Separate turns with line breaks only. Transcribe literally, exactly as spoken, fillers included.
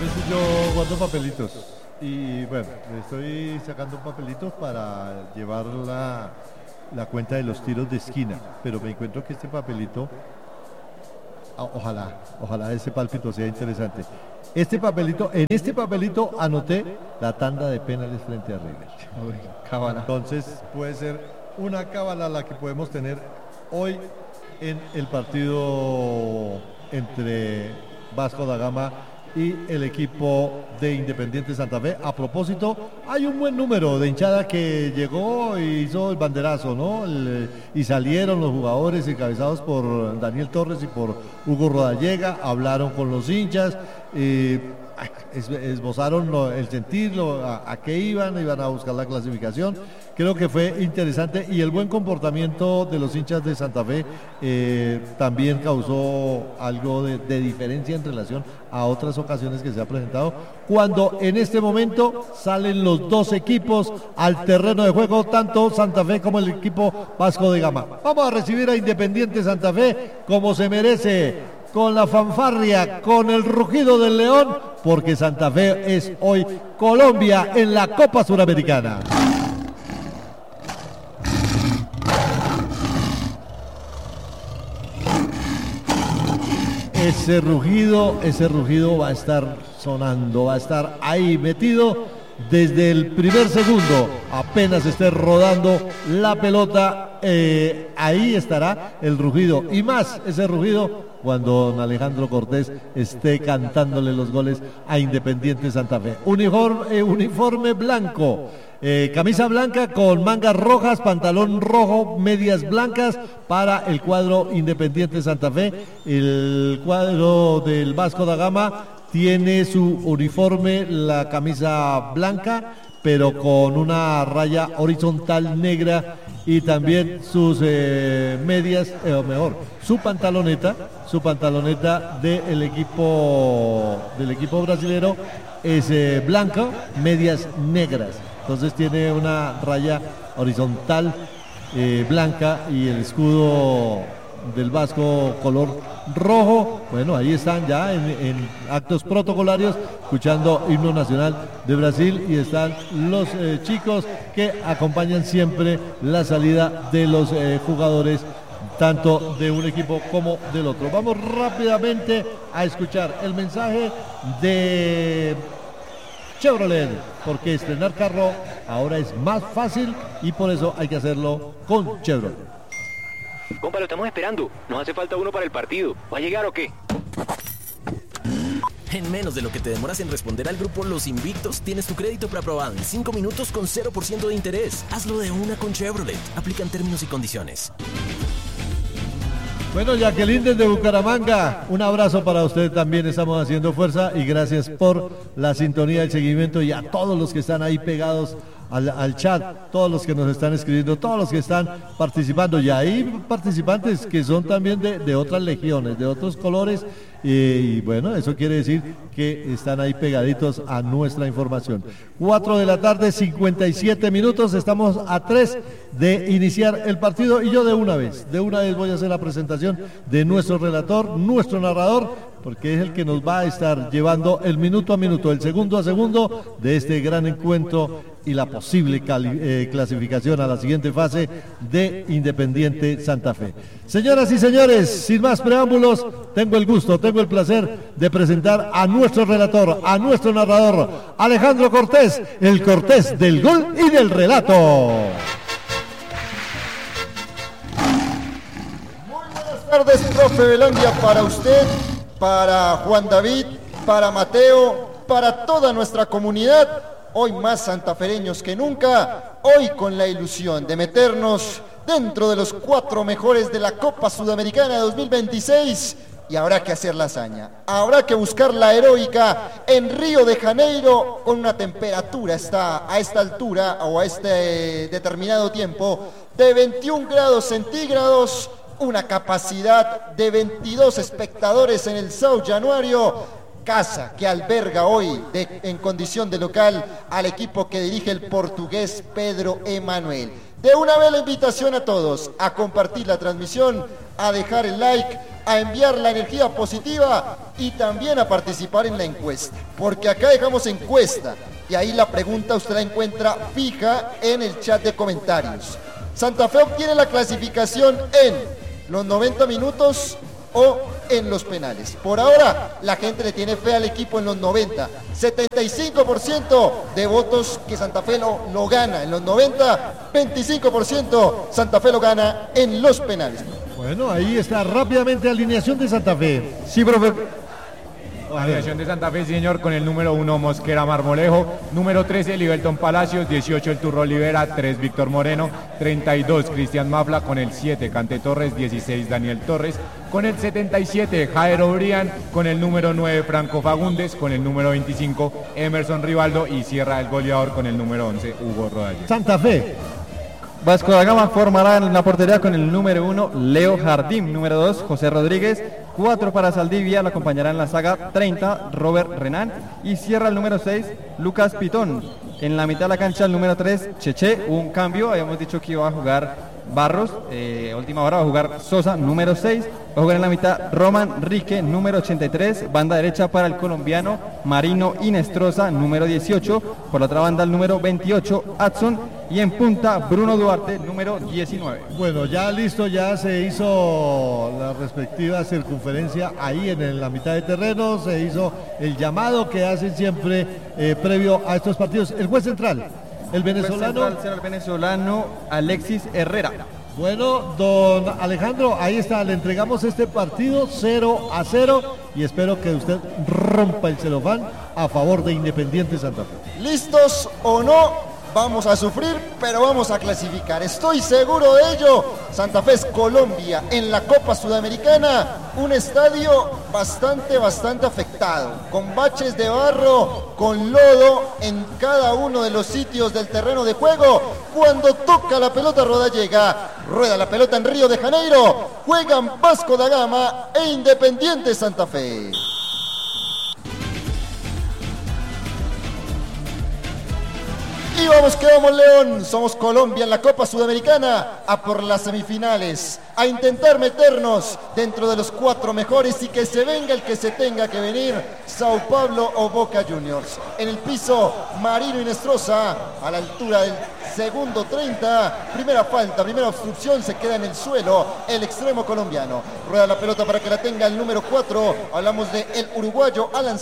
veces yo guardo papelitos y bueno, estoy sacando papelitos para llevar la, la cuenta de los tiros de esquina, pero me encuentro que este papelito, ojalá, ojalá ese pálpito sea interesante. Este papelito, en este papelito anoté la tanda de penales frente a River.
Uy, cábala.
Entonces puede ser una cábala la que podemos tener hoy en el partido entre Vasco da Gama y el equipo de Independiente Santa Fe. A propósito, hay un buen número de hinchada que llegó y hizo el banderazo, ¿no? El, y salieron los jugadores encabezados por Daniel Torres y por Hugo Rodallega, hablaron con los hinchas, eh, esbozaron lo, el sentir, lo, a, a qué iban, iban a buscar la clasificación. Creo que fue interesante y el buen comportamiento de los hinchas de Santa Fe eh, también causó algo de, de diferencia en relación a otras ocasiones que se ha presentado, cuando en este momento salen los dos equipos al terreno de juego, tanto Santa Fe como el equipo Vasco de Gama. Vamos a recibir a Independiente Santa Fe como se merece, con la fanfarria, con el rugido del león, porque Santa Fe es hoy Colombia en la Copa Suramericana. Ese rugido, ese rugido va a estar sonando, va a estar ahí metido desde el primer segundo, apenas esté rodando la pelota, eh, ahí estará el rugido, y más ese rugido cuando don Alejandro Cortés esté cantándole los goles a Independiente Santa Fe. Uniforme, eh, uniforme blanco. Eh, camisa blanca con mangas rojas, pantalón rojo, medias blancas para el cuadro Independiente Santa Fe. El cuadro del Vasco da Gama tiene su uniforme, la camisa blanca, pero con una raya horizontal negra, y también sus eh, medias, eh, o mejor, su pantaloneta, su pantaloneta del equipo del equipo brasilero es eh, blanca, medias negras. Entonces tiene una raya horizontal eh, blanca y el escudo del Vasco color rojo. Bueno, ahí están ya en, en actos protocolarios escuchando himno nacional de Brasil, y están los eh, chicos que acompañan siempre la salida de los eh, jugadores, tanto de un equipo como del otro. Vamos rápidamente a escuchar el mensaje de Chevrolet, porque estrenar carro ahora es más fácil y por eso hay que hacerlo con Chevrolet.
Compa, lo estamos esperando. Nos hace falta uno para el partido. ¿Va a llegar o qué?
En menos de lo que te demoras en responder al grupo Los Invictos, tienes tu crédito preaprobado en cinco minutos con cero por ciento de interés. Hazlo de una con Chevrolet. Aplican términos y condiciones.
Bueno, Jacqueline desde Bucaramanga, un abrazo para usted también, estamos haciendo fuerza y gracias por la sintonía, el seguimiento, y a todos los que están ahí pegados al, al chat, todos los que nos están escribiendo, todos los que están participando, y hay participantes que son también de, de otras legiones, de otros colores, y, y bueno, eso quiere decir que están ahí pegaditos a nuestra información. Cuatro de la tarde, cincuenta y siete minutos, estamos a tres de iniciar el partido, y yo de una vez, de una vez voy a hacer la presentación de nuestro relator, nuestro narrador, porque es el que nos va a estar llevando el minuto a minuto, el segundo a segundo de este gran encuentro y la posible cali, eh, clasificación a la siguiente fase de Independiente Santa Fe. Señoras y señores, sin más preámbulos, tengo el gusto, tengo el placer de presentar a nuestro relator, a nuestro narrador, Alejandro Cortés, el Cortés del gol y del relato.
Muy buenas tardes, profe Belandia, para usted, para Juan David, para Mateo, para toda nuestra comunidad. Hoy más santafereños que nunca, hoy con la ilusión de meternos dentro de los cuatro mejores de la Copa Sudamericana de dos mil veintiséis, y habrá que hacer la hazaña, habrá que buscar la heroica en Río de Janeiro, con una temperatura está a esta altura o a este determinado tiempo de veintiún grados centígrados, una capacidad de veintidós espectadores en el São Januário, casa que alberga hoy de, en condición de local al equipo que dirige el portugués Pedro Emanuel. De una vez la invitación a todos a compartir la transmisión, a dejar el like, a enviar la energía positiva y también a participar en la encuesta, porque acá dejamos encuesta y ahí la pregunta usted la encuentra fija en el chat de comentarios. Santa Fe obtiene la clasificación en los noventa minutos o en los penales. Por ahora la gente le tiene fe al equipo en los noventa, setenta y cinco por ciento de votos que Santa Fe lo, lo gana en los noventa, veinticinco por ciento Santa Fe lo gana en los penales.
Bueno, ahí está rápidamente alineación de Santa Fe.
Sí, profe. Alineación de Santa Fe, señor, con el número uno Mosquera Marmolejo, número trece Libelton Palacios, dieciocho el Turro Olivera, tres Víctor Moreno, treinta y dos Cristian Mafla, con el siete Cante Torres, dieciséis Daniel Torres, con el setenta y siete Jairo Brian, con el número nueve Franco Fagundes, con el número veinticinco Emerson Rivaldo y cierra el goleador con el número once Hugo Rodalles.
Santa Fe.
Vasco da Gama formará en la portería con el número uno Leo Jardín, número dos José Rodríguez, cuatro para Saldivia, lo acompañará en la saga treinta Robert Renan y cierra el número seis Lucas Pitón. En la mitad de la cancha el número tres Cheche, hubo un cambio, habíamos dicho que iba a jugar Barros, eh, última hora va a jugar Sosa, número seis, va a jugar en la mitad Roman Rique, número ochenta y tres, banda derecha para el colombiano Marino Inestrosa, número dieciocho, por la otra banda el número veintiocho Adson y en punta Bruno Duarte, número diecinueve.
Bueno, ya listo, ya se hizo la respectiva circunferencia ahí en, en la mitad de terreno, se hizo el llamado que hacen siempre eh, previo a estos partidos. El juez central, el venezolano.
El, central, el venezolano Alexis Herrera.
Bueno, don Alejandro, ahí está, le entregamos este partido cero a cero y espero que usted rompa el celofán a favor de Independiente Santa Fe.
¿Listos o no? Vamos a sufrir, pero vamos a clasificar. Estoy seguro de ello. Santa Fe es Colombia en la Copa Sudamericana. Un estadio bastante, bastante afectado. Con baches de barro, con lodo en cada uno de los sitios del terreno de juego. Cuando toca la pelota, Rodallega. Rueda la pelota en Río de Janeiro. Juegan Vasco da Gama e Independiente Santa Fe. Y vamos que vamos, León, somos Colombia en la Copa Sudamericana, a por las semifinales, a intentar meternos dentro de los cuatro mejores y que se venga el que se tenga que venir, Sao Paulo o Boca Juniors. En el piso, Marino Inestrosa, a la altura del segundo treinta, primera falta, primera obstrucción, se queda en el suelo el extremo colombiano. Rueda la pelota para que la tenga el número cuatro, hablamos de el uruguayo Alan